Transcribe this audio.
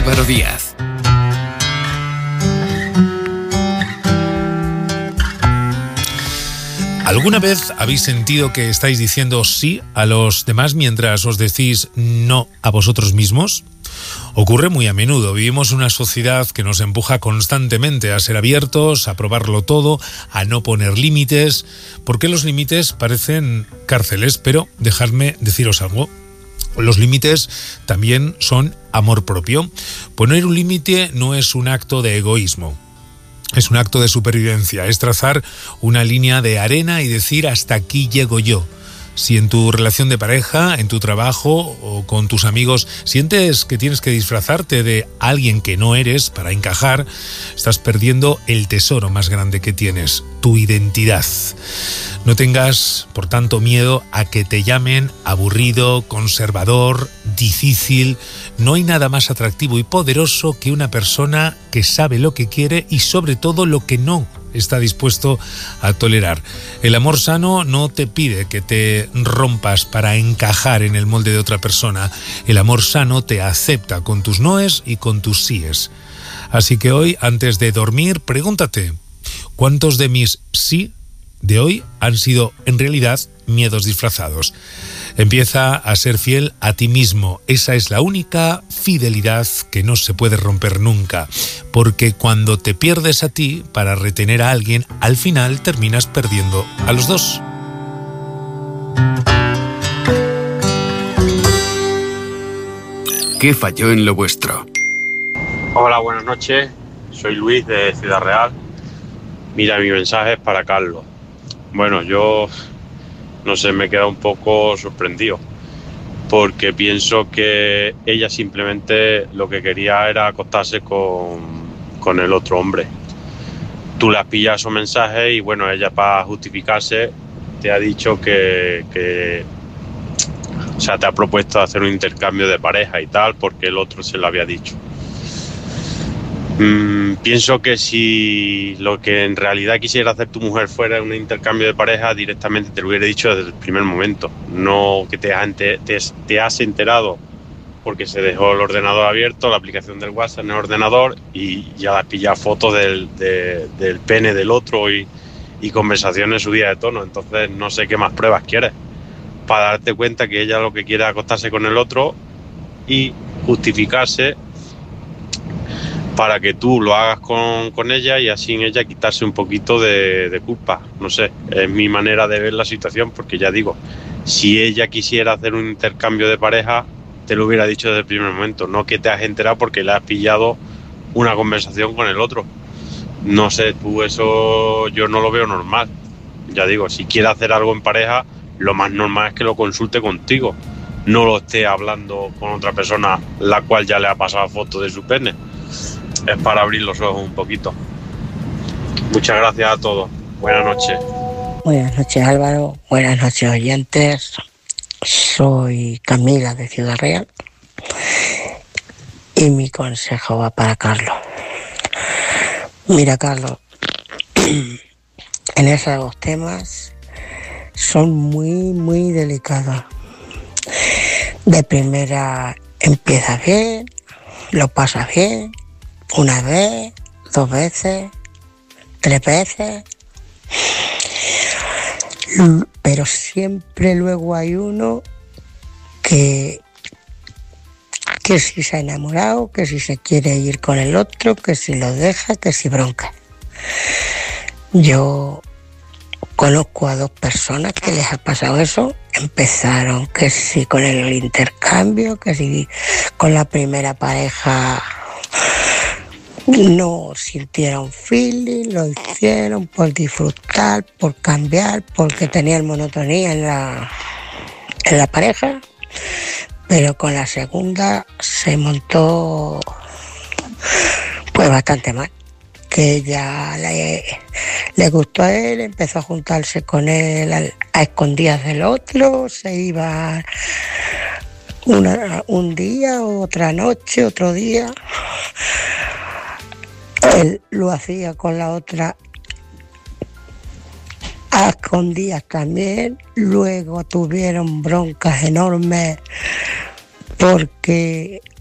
Álvaro Díaz. ¿Alguna vez habéis sentido que estáis diciendo sí a los demás mientras os decís no a vosotros mismos? Ocurre muy a menudo. Vivimos una sociedad que nos empuja constantemente a ser abiertos, a probarlo todo, a no poner límites, porque los límites parecen cárceles, pero dejadme deciros algo. Los límites también son amor propio. Poner un límite no es un acto de egoísmo. Es un acto de supervivencia, es trazar una línea de arena y decir hasta aquí llego yo. Si en tu relación de pareja, en tu trabajo o con tus amigos sientes que tienes que disfrazarte de alguien que no eres para encajar, estás perdiendo el tesoro más grande que tienes, tu identidad. No tengas, por tanto, miedo a que te llamen aburrido, conservador, difícil. No hay nada más atractivo y poderoso que una persona que sabe lo que quiere y sobre todo lo que no está dispuesto a tolerar. El amor sano no te pide que te rompas para encajar en el molde de otra persona. El amor sano te acepta con tus noes y con tus síes. Así que hoy, antes de dormir, pregúntate, ¿cuántos de mis sí de hoy han sido en realidad miedos disfrazados? Empieza a ser fiel a ti mismo. Esa es la única fidelidad que no se puede romper nunca, porque cuando te pierdes a ti para retener a alguien, al final terminas perdiendo a los dos. ¿Qué falló en lo vuestro? Hola, buenas noches. Soy Luis de Ciudad Real. Mira, mi mensaje es para Carlos. Bueno, yo no sé, me he quedado un poco sorprendido porque pienso que ella simplemente lo que quería era acostarse con el otro hombre. Tú le has pillado esos mensajes y bueno, ella para justificarse te ha dicho que o sea, te ha propuesto hacer un intercambio de pareja y tal porque el otro se lo había dicho. Pienso que si lo que en realidad quisiera hacer tu mujer fuera un intercambio de pareja, directamente te lo hubiera dicho desde el primer momento. No que te has enterado porque se dejó el ordenador abierto, la aplicación del WhatsApp en el ordenador y ya has pillado fotos del pene del otro y conversaciones subidas de tono. Entonces no sé qué más pruebas quieres para darte cuenta que ella lo que quiere es acostarse con el otro y justificarse para que tú lo hagas con ella y así en ella quitarse un poquito de culpa. No sé, es mi manera de ver la situación porque ya digo, si ella quisiera hacer un intercambio de pareja, te lo hubiera dicho desde el primer momento, no que te has enterado porque le has pillado una conversación con el otro. No sé, tú eso yo no lo veo normal. Ya digo, si quiere hacer algo en pareja, lo más normal es que lo consulte contigo, no lo esté hablando con otra persona la cual ya le ha pasado fotos de su pene. Es para abrir los ojos un poquito. Muchas gracias a todos. Buenas noches. Buenas noches, Álvaro. Buenas noches, oyentes. Soy Camila de Ciudad Real y mi consejo va para Carlos. Mira, Carlos, en esos dos temas son muy delicados. De primera empiezas bien, lo pasas bien, una vez, 2 veces, 3 veces, pero siempre luego hay uno que si se ha enamorado, que si se quiere ir con el otro, que si lo deja, que si bronca. Yo conozco a 2 personas que les ha pasado eso. Empezaron que si con el intercambio, que si con la primera pareja no sintieron feeling, lo hicieron por disfrutar, por cambiar, porque tenían monotonía en la pareja, pero con la segunda se montó pues bastante mal, que ella le gustó a él, empezó a juntarse con él a escondidas del otro, se iba un día, otra noche, otro día. Él lo hacía con la otra a escondidas también. Luego tuvieron broncas enormes porque